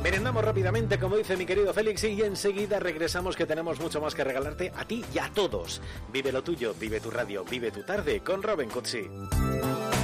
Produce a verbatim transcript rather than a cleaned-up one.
Merendamos rápidamente, como dice mi querido Félix, y enseguida regresamos, que tenemos mucho más que regalarte a ti y a todos. Vive lo tuyo, vive tu radio, vive tu tarde con Robin Cutsi.